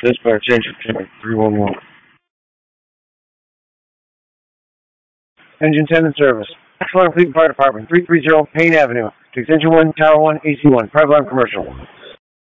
Dispatch, engine 311. Engine 10 in service. Excellent Fleet Fire Department, 330 Payne Avenue, to Extension 1, Tower 1, AC1, private alarm commercial.